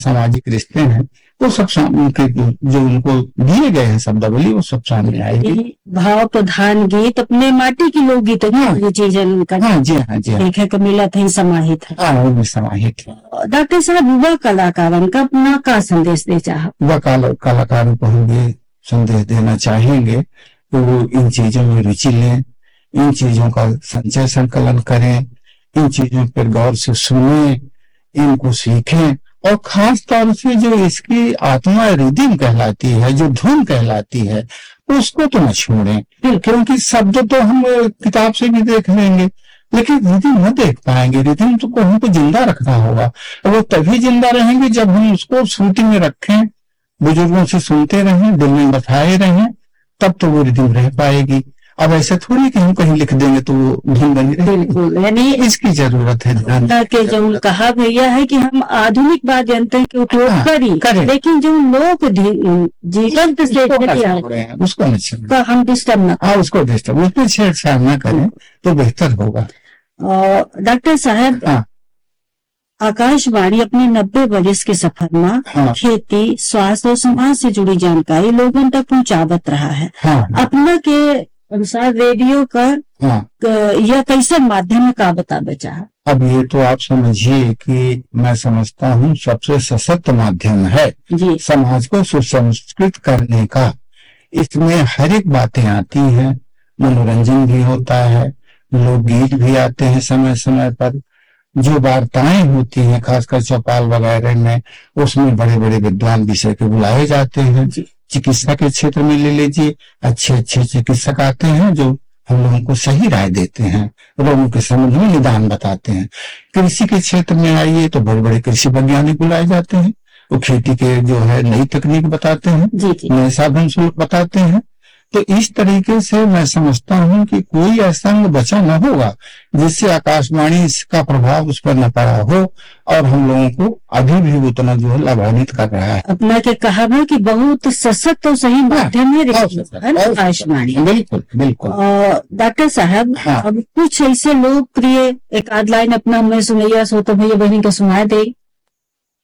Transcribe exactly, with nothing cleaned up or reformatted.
सामाजिक रिश्ते हैं वो सब उनके जो उनको दिए गए हैं शब्दावली वो सब सामने आएगी। भाव प्रधान गीत अपने माटी की लोकगीत हाँ, ये चीजें उनका हाँ जी हाँ जी हाँ। देखे को मिला था समाहित है। हाँ वो भी समाहित है। डॉक्टर साहब युवा कलाकारों का अपना का संदेश दे चाह युवा कलाकारों को हम ये संदेश देना चाहेंगे कि वो इन चीजों में रुचि लें, इन चीजों का संचय संकलन करें, इन चीजों पर गौर से सुने, इनको सीखें और खास तौर से जो इसकी आत्मा रिदिम कहलाती है, जो धुन कहलाती है, उसको तो न छोड़ें, क्योंकि शब्द तो हम किताब से भी देख लेंगे लेकिन रिदिम न देख पाएंगे। रिदिम तो को हमको जिंदा रखना होगा और वो तभी जिंदा रहेंगे जब हम उसको श्रुति में रखें, बुजुर्गों से सुनते रहें, दिल में बसाए रहें, तब तो वो रिदिम रह पाएगी। अब ऐसे थोड़ी कि हम कहीं लिख देंगे तो वो धुन बनी रहेगी। बिल्कुल, यानी इसकी जरूरत है ध्यान के जो कहा भैया है कि हम आधुनिक वाद्य यंत्र के उपयोग हाँ, करें, करें लेकिन जो लोग जीवन से उसको न हम डिस्टर्ब न हाँ उसको डिस्टर्ब उसमें छेड़छाड़ न करें तो बेहतर होगा। डॉक्टर साहब हाँ, आकाशवाणी अपने नब्बे वर्ष के सफर में हाँ, खेती, स्वास्थ्य और समाज से जुड़ी जानकारी लोगों तक पहुंचावत रहा है। हाँ, अपना के अनुसार रेडियो का हाँ, यह कैसे माध्यम है का बता बचा। अब ये तो आप समझिए कि मैं समझता हूँ सबसे सशक्त माध्यम है जी समाज को सुसंस्कृत करने का। इसमें हर एक बातें आती हैं, मनोरंजन भी होता है, लोकगीत भी आते हैं समय समय पर, जो वार्ताएं होती हैं खासकर चौपाल वगैरह में उसमें बड़े बड़े विद्वान विषय के बुलाए जाते हैं। चिकित्सा के क्षेत्र में ले लीजिए, अच्छे अच्छे चिकित्सक आते हैं जो हम लोगों को सही राय देते हैं, लोगों के संबंध में निदान बताते हैं। कृषि के क्षेत्र में आइए तो बड़े बड़े कृषि वैज्ञानिक बुलाए जाते हैं, वो खेती के जो है नई तकनीक बताते हैं, नए साधन शुल्क बताते हैं। तो इस तरीके से मैं समझता हूं कि कोई ऐसा अंग बचा न होगा जिससे आकाशवाणी का प्रभाव उस पर न पड़ा हो और हम लोगों को अभी भी उतना जो है लाभान्वित कर रहा है। अपना के कहा है कि बहुत सशक्त और सही माध्यम है आकाशवाणी। बिल्कुल बिल्कुल। डॉक्टर साहब हाँ। अब कुछ ऐसे लोकप्रिय एक आध लाइन अपना मैं सुनैया सो तो भैया बहनी का सुना दे।